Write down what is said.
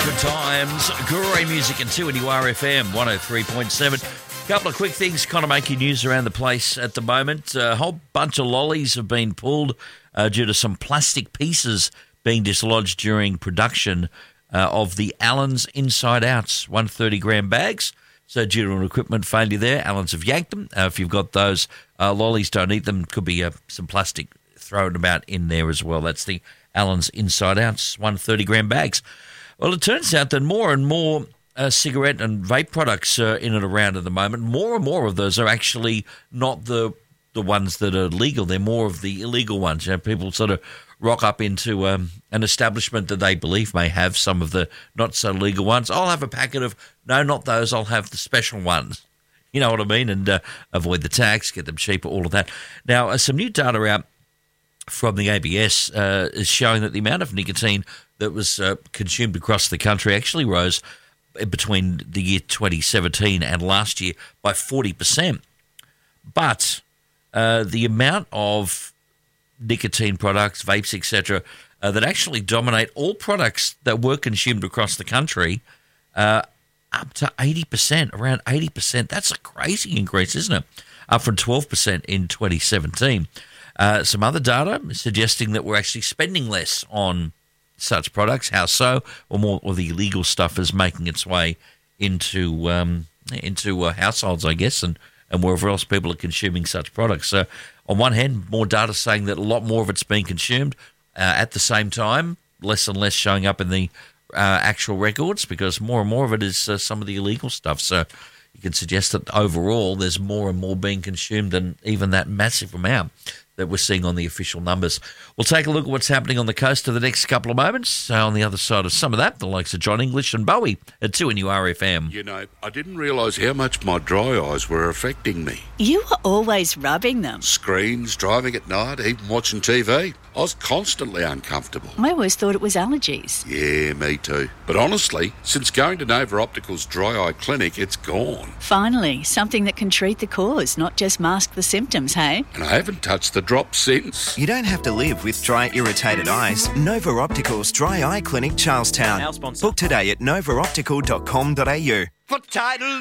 Good times, great music and 2 RFM 103.7. Couple of quick things kind of making news around the place at the moment. A whole bunch of lollies have been pulled due to some plastic pieces being dislodged during production of the Allen's Inside Outs 130-gram bags. So due to an equipment failure there, Allen's have yanked them. If you've got those lollies, don't eat them. Could be some plastic thrown about in there as well. That's the Allen's Inside Outs 130-gram bags. Well, it turns out that more and more cigarette and vape products are in and around at the moment. More and more of those are actually not the ones that are legal. They're more of the illegal ones. You know, people sort of rock up into an establishment that they believe may have some of the not-so-legal ones. I'll have a packet of, no, not those, I'll have the special ones. You know what I mean? And avoid the tax, get them cheaper, all of that. Now, some new data out from the ABS is showing that the amount of nicotine that was consumed across the country actually rose between the year 2017 and last year by 40%. But the amount of nicotine products, vapes, etc., that actually dominate all products that were consumed across the country, up to 80%, around 80%. That's a crazy increase, isn't it? Up from 12% in 2017. Some other data suggesting that we're actually spending less on such products. How so? Well, more of the illegal stuff is making its way into households, I guess, and wherever else people are consuming such products. So, on one hand, more data saying that a lot more of it's being consumed. At the same time, less and less showing up in the actual records because more and more of it is some of the illegal stuff. So, you can suggest that overall there's more and more being consumed than even that massive amount that we're seeing on the official numbers. We'll take a look at what's happening on the coast for the next couple of moments. On the other side of some of that, the likes of John English and Bowie at 2 RFM. You know, I didn't realise how much my dry eyes were affecting me. You were always rubbing them. Screens, driving at night, even watching TV. I was constantly uncomfortable. I always thought it was allergies. Yeah, me too. But honestly, since going to Nova Optical's dry eye clinic, it's gone. Finally, something that can treat the cause, not just mask the symptoms, hey? And I haven't touched the drops since. You don't have to live with dry, irritated eyes. Nova Optical's Dry Eye Clinic, Charlestown. Book today at novaoptical.com.au. For title